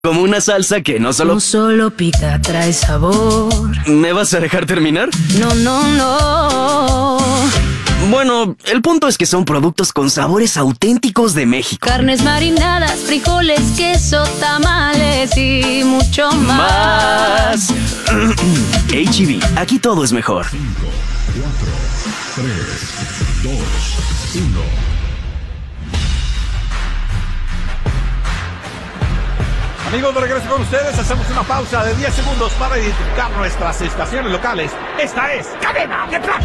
Como una salsa que no solo pica, trae sabor. ¿Me vas a dejar terminar? No. Bueno, el punto es que son productos con sabores auténticos de México. Carnes marinadas, frijoles, queso, tamales y mucho más. H-E-B, aquí todo es mejor. 5, 4, 3, 2, 1. Amigos, de regreso con ustedes, hacemos una pausa de 10 segundos para identificar nuestras estaciones locales. Esta es Cadena de Plata.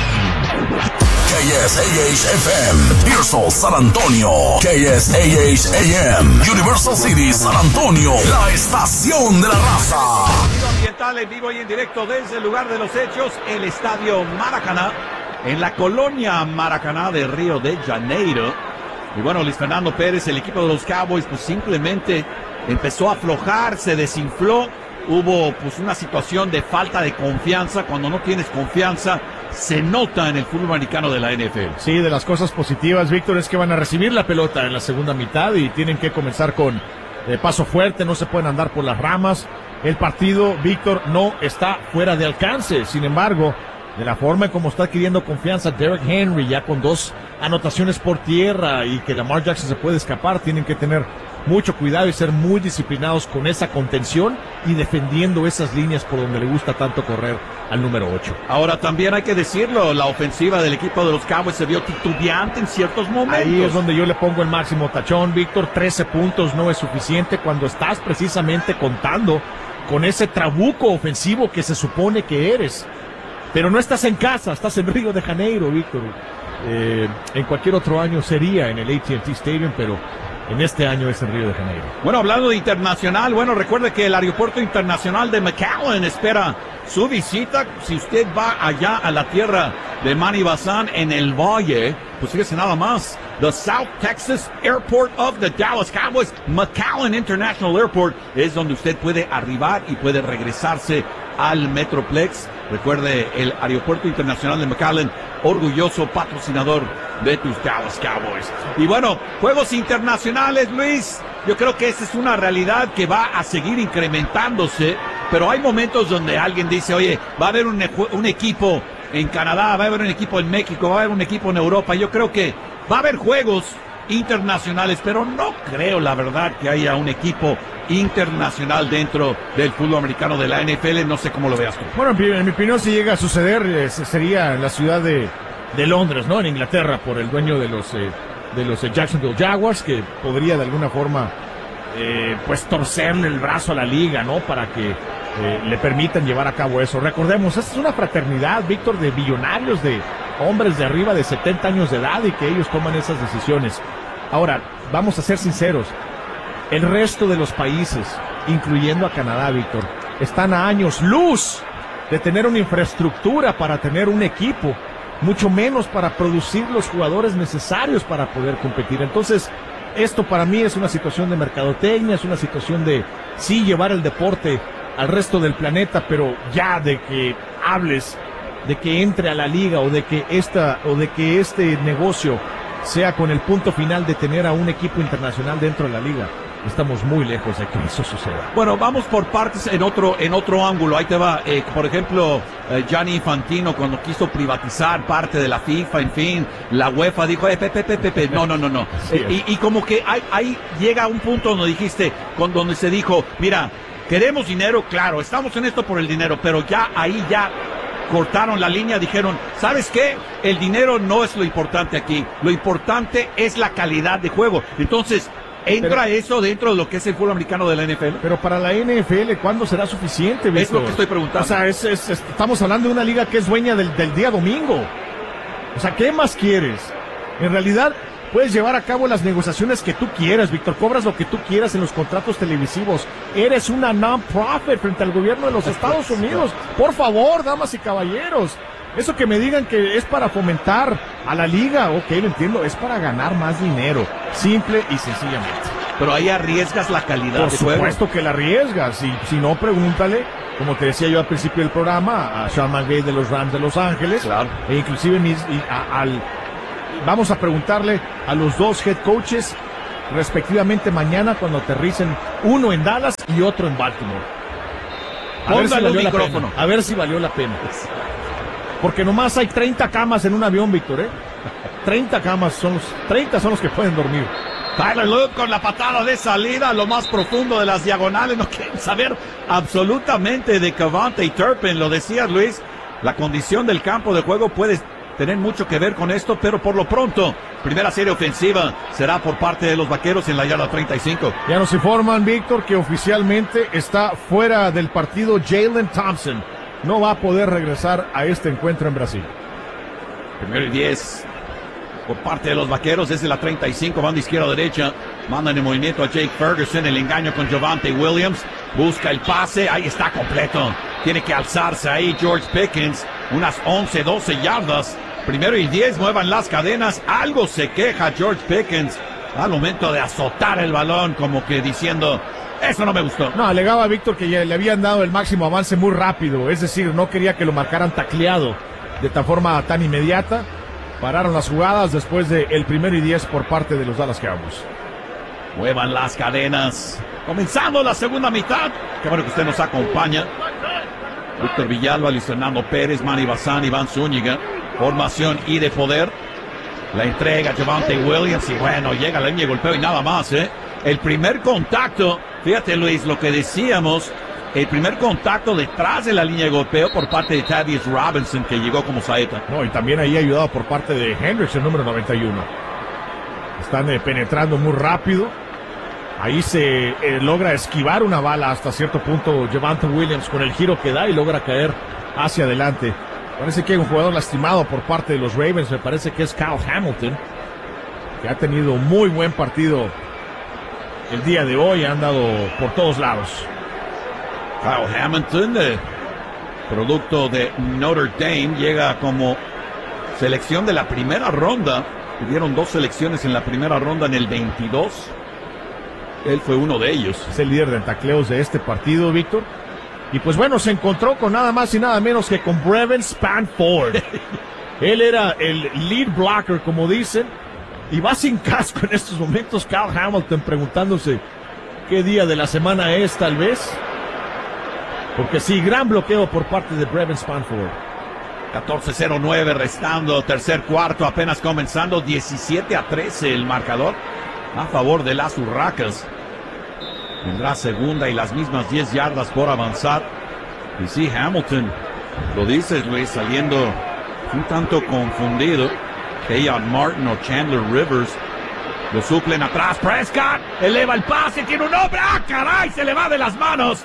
KSAH-FM, Pearsall, San Antonio. KSAH-AM, Universal City, San Antonio. La estación de la raza. Ambiental en vivo y en directo desde el lugar de los hechos, el Estadio Maracaná, en la colonia Maracaná de Río de Janeiro. Y bueno, Luis Fernando Pérez, el equipo de los Cowboys, pues simplemente empezó a aflojar, se desinfló. Hubo pues una situación de falta de confianza. Cuando no tienes confianza, se nota en el fútbol americano de la NFL. Sí, de las cosas positivas, Víctor, es que van a recibir la pelota en la segunda mitad y tienen que comenzar con paso fuerte, no se pueden andar por las ramas. El partido, Víctor, no está fuera de alcance. Sin embargo, de la forma en como está adquiriendo confianza Derrick Henry, ya con 2 anotaciones por tierra y que Lamar Jackson se puede escapar, tienen que tener mucho cuidado y ser muy disciplinados con esa contención y defendiendo esas líneas por donde le gusta tanto correr al número 8. Ahora también hay que decirlo, la ofensiva del equipo de los Cowboys se vio titubeante en ciertos momentos. Ahí es donde yo le pongo el máximo tachón, Víctor. 13 puntos no es suficiente cuando estás precisamente contando con ese trabuco ofensivo que se supone que eres. Pero no estás en casa, estás en Río de Janeiro, Víctor. En cualquier otro año sería en el AT&T Stadium, pero en este año es en Río de Janeiro. Bueno, hablando de internacional, recuerde que el aeropuerto internacional de McAllen espera su visita. Si usted va allá a la tierra de Manny Bazán en el Valle, pues fíjese nada más. The South Texas Airport of the Dallas Cowboys, McAllen International Airport, es donde usted puede arribar y puede regresarse al Metroplex. Recuerde, el aeropuerto internacional de McAllen, orgulloso patrocinador de tus Dallas Cowboys. Y bueno, juegos internacionales, Luis, yo creo que esa es una realidad que va a seguir incrementándose, pero hay momentos donde alguien dice, oye, va a haber un equipo en Canadá, va a haber un equipo en México, va a haber un equipo en Europa. Yo creo que va a haber juegos internacionales, pero no creo, la verdad, que haya un equipo internacional dentro del fútbol americano de la NFL. No sé cómo lo veas tú. Bueno, en mi opinión, si llega a suceder, sería en la ciudad de Londres, ¿no? En Inglaterra, por el dueño de los Jacksonville Jaguars, que podría de alguna forma pues torcerle el brazo a la liga, ¿no? Para que le permitan llevar a cabo eso. Recordemos, esta es una fraternidad, Víctor, de billonarios, de hombres de arriba de 70 años de edad y que ellos toman esas decisiones. Ahora, vamos a ser sinceros, el resto de los países, incluyendo a Canadá, Víctor, están a años luz de tener una infraestructura para tener un equipo, mucho menos para producir los jugadores necesarios para poder competir. Entonces, esto para mí es una situación de mercadotecnia, es una situación de sí llevar el deporte al resto del planeta, pero ya de que hables de que entre a la liga o de que este negocio sea con el punto final de tener a un equipo internacional dentro de la liga, estamos muy lejos de que eso suceda. Bueno, vamos por partes en otro ángulo. Ahí te va. Por ejemplo, Gianni Infantino, cuando quiso privatizar parte de la FIFA, en fin, la UEFA dijo, no. Y como que ahí llega un punto donde dijiste, donde se dijo, mira, queremos dinero, claro, estamos en esto por el dinero, pero ya cortaron la línea, dijeron, ¿sabes qué? El dinero no es lo importante aquí, lo importante es la calidad de juego. Entonces, ¿entra eso dentro de lo que es el fútbol americano de la NFL? Pero para la NFL, ¿cuándo será suficiente, Víctor? Es lo que estoy preguntando. O sea, estamos hablando de una liga que es dueña del día domingo. O sea, ¿qué más quieres? En realidad, puedes llevar a cabo las negociaciones que tú quieras, Víctor. Cobras lo que tú quieras en los contratos televisivos. Eres una non-profit frente al gobierno de los Estados Unidos. Por favor, damas y caballeros. Eso que me digan que es para fomentar a la liga, ok, lo entiendo, es para ganar más dinero, simple y sencillamente. Pero ahí arriesgas la calidad de juego. Por supuesto que la arriesgas, y si no, pregúntale, como te decía yo al principio del programa, a Sean McVay de los Rams de Los Ángeles, claro. E inclusive vamos a preguntarle a los dos head coaches respectivamente mañana cuando aterricen, uno en Dallas y otro en Baltimore. Póngale el micrófono. A ver si valió la pena. Porque nomás hay 30 camas en un avión, Víctor, ¿eh? 30 son los que pueden dormir. Tyler Loop con la patada de salida a lo más profundo de las diagonales. No quieren saber absolutamente de KaVontae Turpin. Lo decías, Luis, la condición del campo de juego puede tener mucho que ver con esto, pero por lo pronto, primera serie ofensiva será por parte de los Vaqueros en la yarda 35. Ya nos informan, Víctor, que oficialmente está fuera del partido Jalen Thompson. No va a poder regresar a este encuentro en Brasil. Primero y 10 por parte de los Vaqueros desde la 35, van de izquierda a derecha, mandan el movimiento a Jake Ferguson, el engaño con Javonte Williams, busca el pase, ahí está completo, tiene que alzarse ahí George Pickens, unas 11, 12 yardas, primero y 10, muevan las cadenas, algo se queja George Pickens al momento de azotar el balón, como que diciendo, eso no me gustó. No, alegaba Víctor que ya le habían dado el máximo avance muy rápido, es decir, no quería que lo marcaran tacleado de tal forma tan inmediata. Pararon las jugadas después del primero y 10 por parte de los Dallas Cowboys. Muevan las cadenas. Comenzando la segunda mitad. Qué bueno que usted nos acompaña. Víctor Villalba, Luis Fernando Pérez, Manny Bazán, Iván Zúñiga. Formación y de poder. La entrega Javonte Williams y bueno, llega la línea de golpeo y nada más, ¿eh? El primer contacto, fíjate Luis, lo que decíamos, el primer contacto detrás de la línea de golpeo por parte de Tavius Robinson, que llegó como saeta. No, y también ahí ayudado por parte de Hendricks, el número 91. Están penetrando muy rápido. Ahí se logra esquivar una bala hasta cierto punto Javonte Williams con el giro que da y logra caer hacia adelante. Parece que hay un jugador lastimado por parte de los Ravens, me parece que es Kyle Hamilton, que ha tenido un muy buen partido el día de hoy, ha andado por todos lados. Kyle Hamilton, producto de Notre Dame, llega como selección de la primera ronda. Tuvieron 2 selecciones en la primera ronda en el 22. Él fue uno de ellos. Es el líder de tacleos de este partido, Víctor. Y pues bueno, se encontró con nada más y nada menos que con Brevin Spanford. Él era el lead blocker, como dicen, y va sin casco en estos momentos Kyle Hamilton preguntándose qué día de la semana es, tal vez. Porque sí, gran bloqueo por parte de Brevin Spanford. 14:09 restando, tercer cuarto apenas comenzando, 17-13 el marcador a favor de las Urracas. Tendrá segunda y las mismas 10 yardas por avanzar. Y sí, Hamilton, lo dices Luis, saliendo un tanto confundido. Keyon Martin o Chandler Rivers lo suplen atrás. Prescott eleva el pase, tiene un hombre. ¡Ah, caray! Se le va de las manos.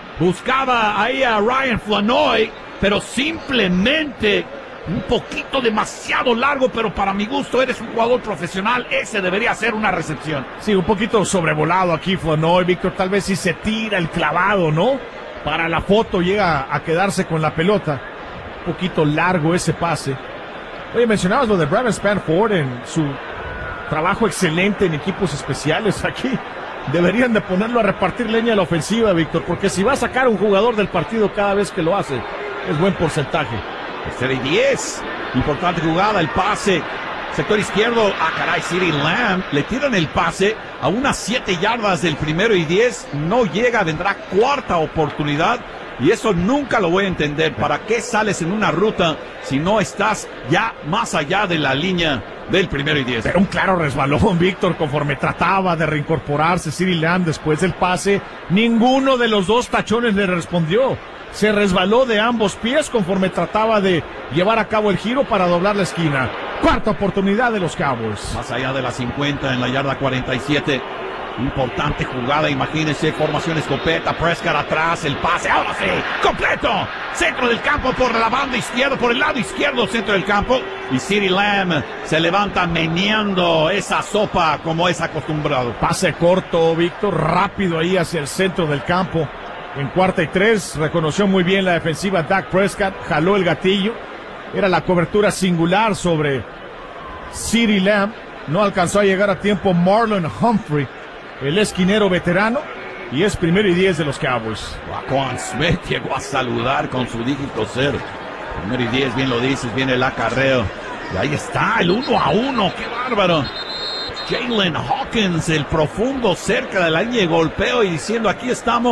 Buscaba ahí a Ryan Flanoy, pero simplemente un poquito demasiado largo, pero para mi gusto eres un jugador profesional, ese debería ser una recepción. Sí, un poquito sobrevolado aquí Flanoy, Víctor, tal vez si se tira el clavado, ¿no? Para la foto llega a quedarse con la pelota. Un poquito largo ese pase. Oye, mencionabas lo de Brevin Spanford en su trabajo excelente en equipos especiales aquí. Deberían de ponerlo a repartir leña a la ofensiva, Víctor, porque si va a sacar un jugador del partido cada vez que lo hace, es buen porcentaje. Tercera y 10. Importante jugada, el pase. Sector izquierdo. Ah, caray, CeeDee Lamb. Le tiran el pase a unas 7 yardas del primero y 10. No llega, vendrá cuarta oportunidad. Y eso nunca lo voy a entender. ¿Para qué sales en una ruta si no estás ya más allá de la línea del primero y 10? Pero un claro resbalón, Víctor, conforme trataba de reincorporarse CeeDee Lamb después del pase. Ninguno de los dos tachones le respondió. Se resbaló de ambos pies conforme trataba de llevar a cabo el giro para doblar la esquina. Cuarta oportunidad de los Cowboys. Más allá de la 50 en la yarda 47. Importante jugada, imagínense, formación escopeta, Prescott atrás, el pase, ahora sí, completo, centro del campo por la banda izquierda, por el lado izquierdo, centro del campo, y CeeDee Lamb se levanta meneando esa sopa como es acostumbrado. Pase corto, Víctor, rápido ahí hacia el centro del campo, en cuarta y 3, reconoció muy bien la defensiva Dak Prescott, jaló el gatillo, era la cobertura singular sobre CeeDee Lamb, no alcanzó a llegar a tiempo Marlon Humphrey, el esquinero veterano, y es primero y 10 de los Cowboys. Raquan Smith llegó a saludar con su dígito 0. Primero y 10, bien lo dices, viene el acarreo. Y ahí está, el 1-1, qué bárbaro. Jalen Hawkins Hawkins, el profundo, cerca de la línea de golpeo y diciendo aquí estamos.